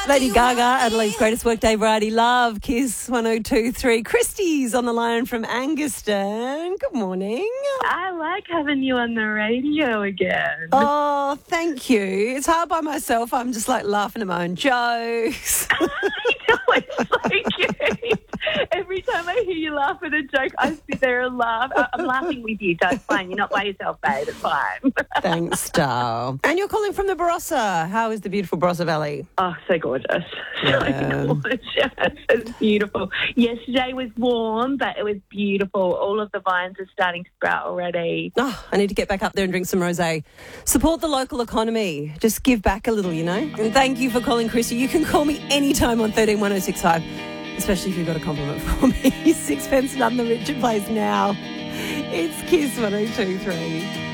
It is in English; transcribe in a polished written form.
Lady Gaga, Adelaide's greatest workday variety love. Kiss 102.3. Christy's on the line from Angaston. Good morning. I like having you on the radio again. Oh, thank you. It's hard by myself. I'm just like laughing at my own jokes. I know, it's so cute. Every time I hear you laugh at a joke, I sit there and laugh. I'm laughing with you, so it's fine. You're not by yourself, babe. It's fine. Thanks, Star. And you're calling from the Barossa. How is the beautiful Barossa Valley? Oh, so gorgeous. Yeah. So gorgeous. It's beautiful. Yesterday was warm, but it was beautiful. All of the vines are starting to sprout already. Oh, I need to get back up there and drink some rosé. Support the local economy. Just give back a little, you know. And thank you for calling, Chrissy. You can call me anytime on 131065, especially if you've got a compliment for me. Sixpence none the richer plays now. It's Kiss 102.3.